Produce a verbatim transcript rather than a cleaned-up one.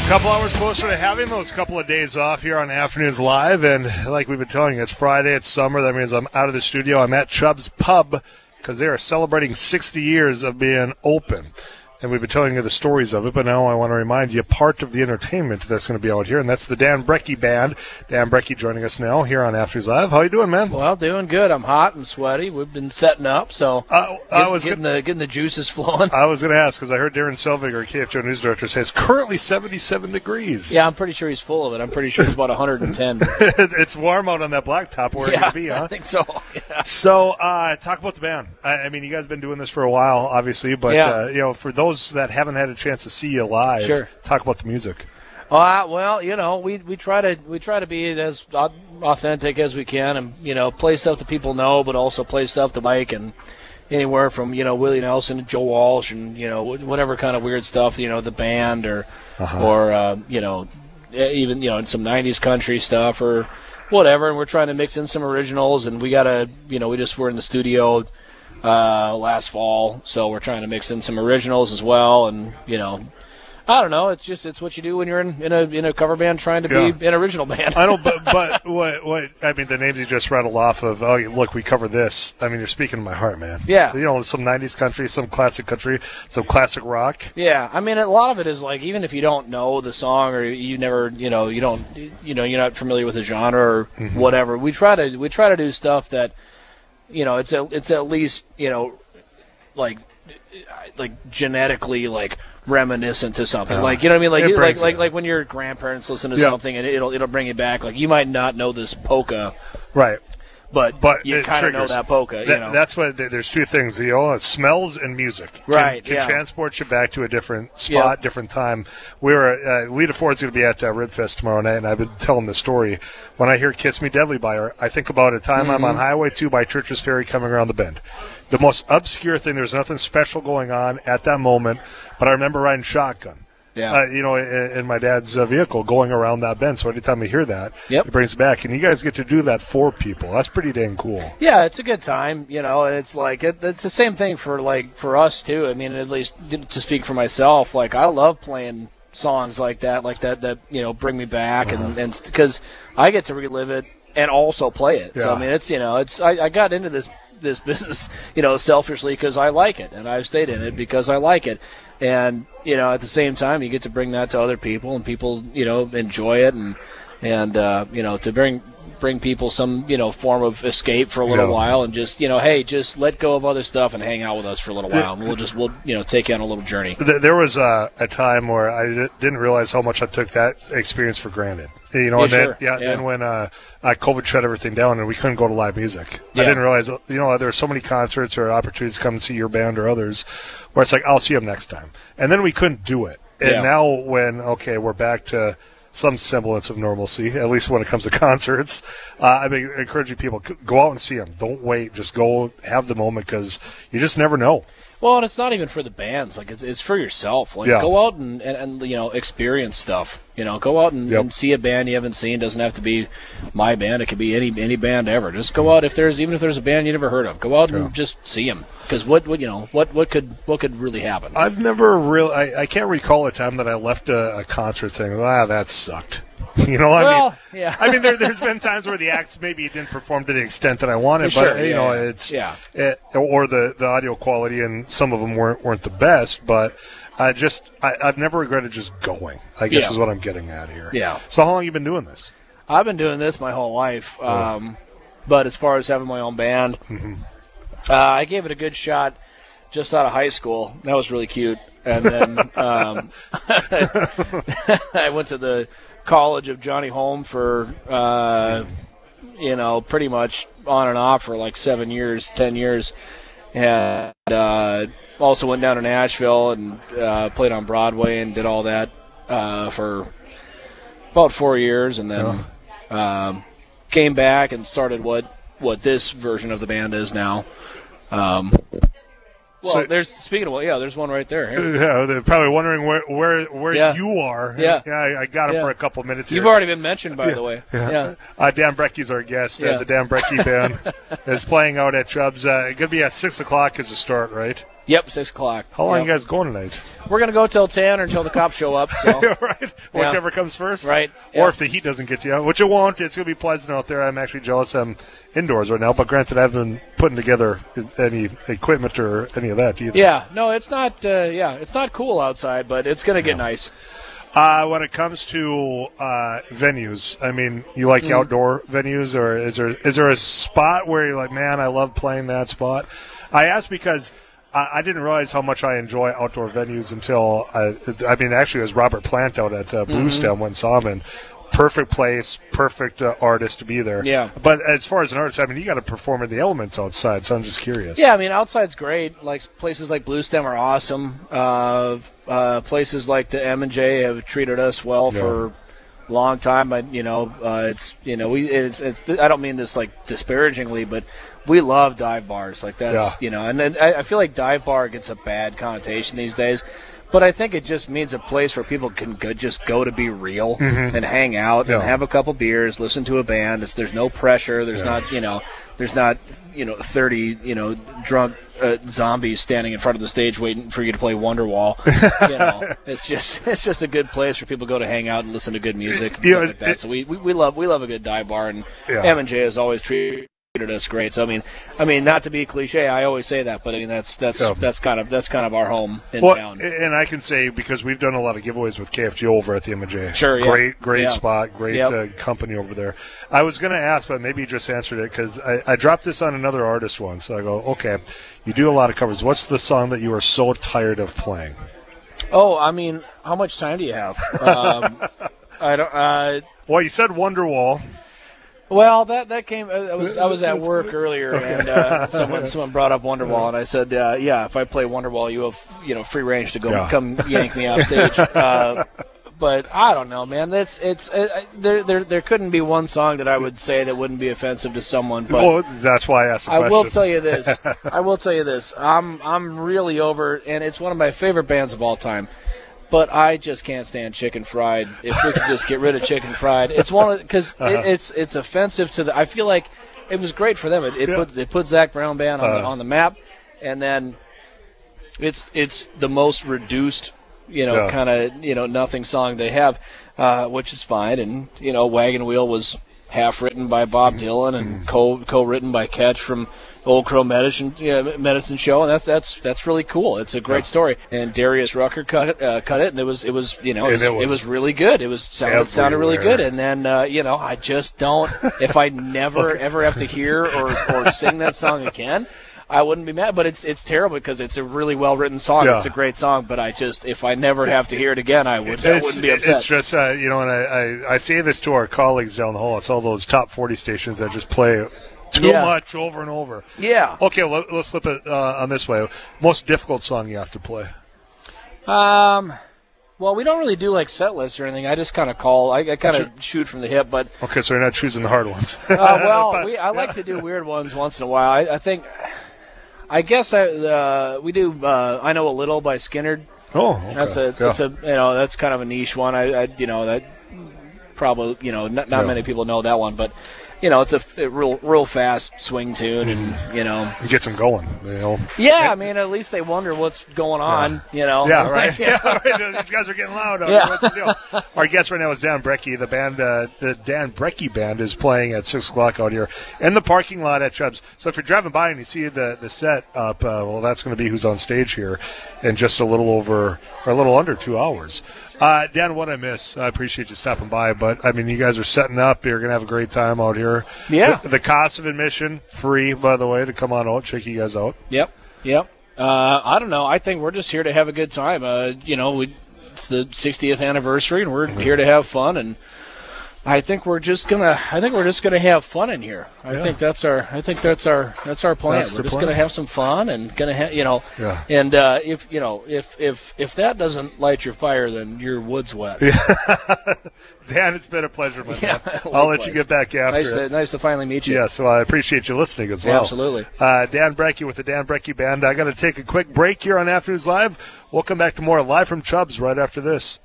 Couple hours closer to having those couple of days off here on Afternoons Live, and like we've been telling you, it's Friday, it's summer. That means I'm out of the studio. I'm at Chubb's Pub because they are celebrating sixty years of being open. And we've been telling you the stories of it, but now I want to remind you part of the entertainment that's going to be out here, and that's the Dan Brecky Band. Dan Brecky joining us now here on Afternoons Live. How you doing, man? Well, doing good. I'm hot and sweaty. We've been setting up, so uh, I get, was getting, gonna, the, getting the juices flowing. I was going to ask, because I heard Darren Selvinger, K F J O News Director, say it's currently seventy-seven degrees. Yeah, I'm pretty sure he's full of it. I'm pretty sure it's about one hundred ten. It's warm out on that blacktop where yeah, it's going to be, huh? I think so. Yeah. So, uh, talk about the band. I, I mean, you guys have been doing this for a while, obviously, but, yeah. uh, you know, for those that haven't had a chance to see you live, sure. talk about the music. Uh, well, you know, we we try to we try to be as authentic as we can, and you know, play stuff that people know, but also play stuff to like, and anywhere from you know Willie Nelson to Joe Walsh, and you know whatever kind of weird stuff, you know, the band or uh-huh. or uh, you know even you know some nineties country stuff or whatever, and we're trying to mix in some originals, and we gotta you know we just were in the studio uh, last fall, so we're trying to mix in some originals as well, and you know. I don't know. It's just it's what you do when you're in, in a in a cover band trying to yeah. be an original band. I know, but but what what I mean the names you just rattled off of. Oh, look, we cover this. I mean, you're speaking to my heart, man. Yeah. You know, some nineties country, some classic country, some classic rock. Yeah. I mean, a lot of it is like even if you don't know the song or you never you know you don't you know you're not familiar with the genre or mm-hmm. whatever. We try to we try to do stuff that you know it's a, it's at least you know like like genetically like. reminiscent to something, uh, like you know what I mean, like you, like like like when your grandparents listen to yeah. something and it'll it'll bring you back. Like you might not know this polka, right? But but you kind of know that polka. That, you know? That's what there's two things. You know, smells and music. Can, right. Can yeah. transport you back to a different spot, yep. different time. We were uh, Lita Ford's going to be at uh, Ribfest tomorrow night, and I've been telling the story. When I hear "Kiss Me Deadly" by her, I think about a time mm-hmm. I'm on Highway two by Church's Ferry coming around the bend. The most obscure thing. There's nothing special going on at that moment. But I remember riding shotgun, yeah. uh, you know, in, in my dad's uh, vehicle going around that bend. So anytime I hear that, yep. it brings it back. And you guys get to do that for people. That's pretty dang cool. Yeah, it's a good time, you know. And it's like it, it's the same thing for like for us too. I mean, at least to speak for myself, like I love playing songs like that, like that that you know bring me back, uh-huh. and and because I get to relive it and also play it. Yeah. So I mean, it's you know, it's I, I got into this this business, you know, selfishly because I like it, and I've stayed in it because I like it. And, you know, at the same time, you get to bring that to other people, and people, you know, enjoy it, and, and uh, you know, to bring bring people some, you know, form of escape for a little yeah. while, and just, you know, hey, just let go of other stuff and hang out with us for a little while, and we'll just, we'll, you know, take you on a little journey. There was a, a time where I didn't realize how much I took that experience for granted. You know, yeah, and then, sure. yeah, yeah. then when uh, uh, COVID shut everything down and we couldn't go to live music, yeah. I didn't realize, you know, there were so many concerts or opportunities to come and see your band or others where it's like, I'll see them next time. And then we couldn't do it. And yeah. now when, okay, we're back to some semblance of normalcy, at least when it comes to concerts, uh, I'm encouraging people, go out and see them. Don't wait. Just go have the moment because you just never know. Well, and it's not even for the bands. Like, it's it's for yourself. Like, yeah. go out and, and, and, you know, experience stuff. You know, go out and, yep. and see a band you haven't seen. It doesn't have to be my band. It could be any any band ever. Just go out if there's even if there's a band you never heard of. Go out yeah. and just see them. Because what, what you know what what could what could really happen? I've never really. I, I can't recall a time that I left a, a concert saying, "Ah, that sucked." You know, I well, mean, yeah. I mean, there, there's been times where the acts maybe didn't perform to the extent that I wanted, sure, but you yeah, know, yeah. it's yeah. it, or the the audio quality and some of them weren't weren't the best, but I just I, I've never regretted just going. I guess yeah. is what I'm getting at here. Yeah. So how long have you been doing this? I've been doing this my whole life, oh. um, but as far as having my own band, mm-hmm. uh, I gave it a good shot just out of high school. That was really cute, and then um, I went to the College of Johnny Holm for, uh, you know, pretty much on and off for like seven years, ten years. And uh, also went down to Nashville and uh, played on Broadway and did all that uh, for about four years. And then oh. um, came back and started what, what this version of the band is now. Um Well, so, there's speaking of well, yeah, there's one right there. Here. Yeah, they're probably wondering where where where yeah. you are. Yeah, yeah, I, I got him yeah. for a couple of minutes here. You've already been mentioned, by yeah. the way. Yeah, yeah. Uh, Dan Brecky's our guest. Yeah. Uh, the Dan Brecky Band is playing out at Chubb's. Uh, it's gonna be at six o'clock as a start, right? Yep, six o'clock. How long yep. are you guys going tonight? We're going to go till ten or until the cops show up. So. Right. Whichever yeah. comes first. Right. Or yeah. if the heat doesn't get you out, which it won't. It's going to be pleasant out there. I'm actually jealous I'm indoors right now. But granted, I haven't been putting together any equipment or any of that either. Yeah. No, it's not, uh, yeah, it's not cool outside, but it's going to get yeah. nice. Uh, when it comes to uh, venues, I mean, you like mm. outdoor venues, or is there is there a spot where you're like, man, I love playing that spot? I ask because I, I didn't realize how much I enjoy outdoor venues until I, I mean, actually, it was Robert Plant out at uh, Blue Stem mm-hmm. when saw him, and perfect place, perfect uh, artist to be there. Yeah. But as far as an artist, I mean, you got to perform in the elements outside, so I'm just curious. Yeah, I mean, outside's great. Like places like Blue Stem are awesome. Uh, uh, places like the M and J have treated us well yeah. for a long time. But you know, uh, it's you know, we it's, it's I don't mean this like disparagingly, but we love dive bars. Like that's yeah. you know, and then I, I feel like dive bar gets a bad connotation these days. But I think it just means a place where people can go, just go to be real mm-hmm. and hang out yeah. and have a couple beers, listen to a band. It's, there's no pressure. There's yeah. not, you know, there's not, you know, thirty, you know, drunk uh, zombies standing in front of the stage waiting for you to play Wonderwall. you know, it's just, it's just a good place for people to go to hang out and listen to good music and you stuff know, like that. It, so we, we we love we love a good dive bar, and yeah. M and J has always treated us great. So I mean, I mean, not to be cliche, I always say that, but I mean that's that's yeah. that's kind of that's kind of our home in well, town. And I can say because we've done a lot of giveaways with K F G over at the M and J. Sure, yeah. Great, great yeah. spot, great yep. uh, company over there. I was going to ask, but maybe you just answered it because I, I dropped this on another artist once. So I go, okay, you do a lot of covers. What's the song that you are so tired of playing? Oh, I mean, how much time do you have? um, I don't. Uh, well, you said Wonderwall. Well, that that came. I was I was at work earlier, okay. and uh, someone someone brought up Wonderwall, and I said, uh, yeah, if I play Wonderwall, you have you know free range to go yeah. come yank me off stage. Uh, but I don't know, man. That's it's uh, there there there couldn't be one song that I would say that wouldn't be offensive to someone. But well, that's why I asked the I question. will tell you this. I will tell you this. I'm I'm really over, and it's one of my favorite bands of all time. But I just can't stand Chicken Fried. If we could just get rid of Chicken Fried, it's one because uh-huh. it, it's it's offensive to the. I feel like it was great for them. It, it yeah. put it put Zach Brown Band on, uh, the, on the map, and then it's it's the most reduced, you know, yeah. kind of you know nothing song they have, uh, which is fine. And you know, Wagon Wheel was half written by Bob Dylan and co co written by Ketch from Old Crow Medicine yeah, Medicine Show, and that's that's that's really cool. It's a great yeah. story. And Darius Rucker cut it, uh, cut it, and it was it was you know it was, it, was it was really good. It was sounded sounded really good. And then uh, you know I just don't. If I never okay. ever have to hear or, or sing that song again, I wouldn't be mad. But it's it's terrible because it's a really well written song. Yeah. It's a great song. But I just if I never have to hear it again, I would I wouldn't be upset. It's just uh, you know, and I, I I say this to our colleagues down the hall. It's all those top forty stations that just play too yeah. much over and over. Yeah. Okay, well, let's flip it uh, on this way. Most difficult song you have to play? Um, well, we don't really do like set lists or anything. I just kind of call. I, I kind of shoot from the hip, but. Okay, so you're not choosing the hard ones. uh, well, but, we, I like yeah. to do weird ones once in a while. I, I think. I guess I, uh, we do. Uh, I Know a Little by Skynyrd. Oh, okay. That's a. That's yeah. a. You know, that's kind of a niche one. I. I you know that. Probably. You know, not, not yeah. many people know that one, but. You know, it's a, a real, real fast swing tune, and you know, it gets them going. You know. Yeah, I mean, at least they wonder what's going on. Yeah. You know. Yeah, right. yeah, right. These guys are getting loud. Yeah. What's the deal? Our guest right now is Dan Brecky. The band, uh, the Dan Brecky Band, is playing at six o'clock out here in the parking lot at Chubb's. So if you're driving by and you see the the set up, uh, well, that's going to be who's on stage here in just a little over or a little under two hours. Uh, Dan, what I miss, I appreciate you stopping by, but, I mean, you guys are setting up. You're going to have a great time out here. Yeah. The, the cost of admission, free, by the way, to come on out, check you guys out. Yep, yep. Uh, I don't know. I think we're just here to have a good time. Uh, you know, we, it's the sixtieth anniversary, and we're mm-hmm. here to have fun, and I think we're just gonna. I think we're just gonna have fun in here. I yeah. think that's our. I think that's our. That's our plan. That's we're just plan. gonna have some fun and gonna have. You know. Yeah. And uh, if you know if if if that doesn't light your fire, then your wood's wet. Yeah. Dan, it's been a pleasure, my yeah, man. I'll let you get back after nice it. To, nice to finally meet you. Yeah. So I appreciate you listening as well. Yeah, absolutely. Uh, Dan Brecky with the Dan Brecky Band. I got to take a quick break here on Afternoons Live. We'll come back to more live from Chubb's right after this.